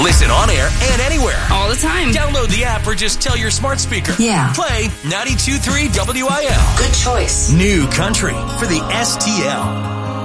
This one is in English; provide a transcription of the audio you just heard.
Listen on air and anywhere. All the time. Download the app or just tell your smart speaker. Yeah. Play 92.3 WIL. Good choice. New country for the STL.